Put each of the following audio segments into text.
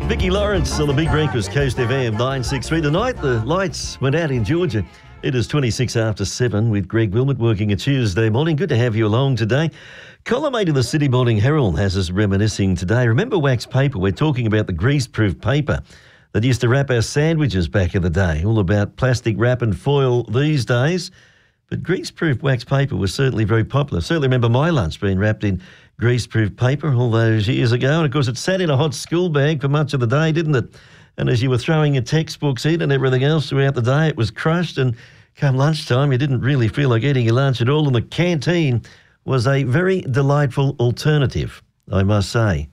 Vicky Lawrence on the Big Breakfast, Coast FM 963. Tonight the lights went out in Georgia. It is 26 after 7 with Greg Wilmot working a Tuesday morning. Good to have you along today. Columnmate of the Sydney Morning Herald has us reminiscing today. Remember wax paper? We're talking about the greaseproof paper that used to wrap our sandwiches back in the day. All about plastic wrap and foil these days. But greaseproof wax paper was certainly very popular. Certainly remember my lunch being wrapped in greaseproof paper all those years ago. And, of course, it sat in a hot school bag for much of the day, didn't it? And as you were throwing your textbooks in and everything else throughout the day, it was crushed. And come lunchtime, you didn't really feel like eating your lunch at all. And the canteen was a very delightful alternative, I must say.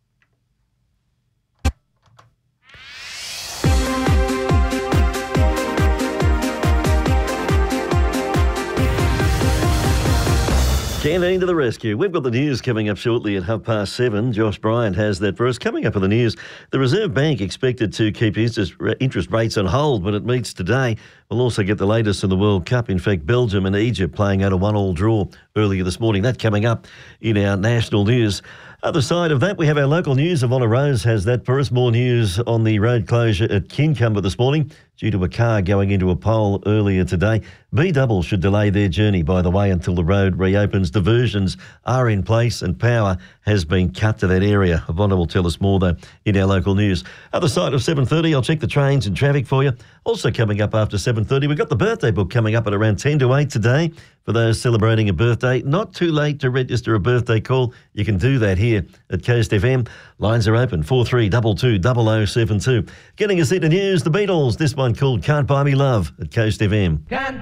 Canteen to the rescue. We've got the news coming up shortly at 7:30. Josh Bryant has that for us. Coming up in the news, the Reserve Bank expected to keep interest rates on hold when it meets today. We'll also get the latest in the World Cup. In fact, Belgium and Egypt playing out a 1-1 draw earlier this morning. That coming up in our national news. Other side of that, we have our local news. Ivonna Rose has that for us. More news on the road closure at Kincumber this morning due to a car going into a pole earlier today. B-double should delay their journey, by the way, until the road reopens. Diversions are in place and power has been cut to that area. Ivonna will tell us more, though, in our local news. Other side of 7:30, I'll check the trains and traffic for you. Also coming up after 7:30, we've got the birthday book coming up at around 10 to 8 today. For those celebrating a birthday, not too late to register a birthday call. You can do that here at Coast FM. Lines are open, 4322 0072. Getting us into news, the Beatles. This one called Can't Buy Me Love at Coast FM.